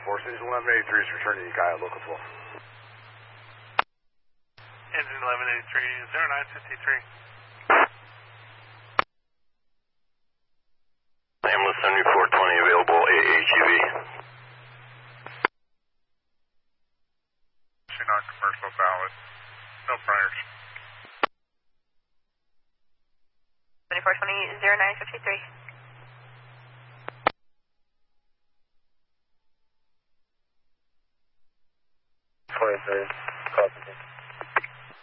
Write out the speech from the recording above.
Engine 1183 is returning you guy at local 12. Engine 1183, 0953. Ambulance 7420 available, AHEV. Non-commercial valid. No priors. 7420, 0953. 23.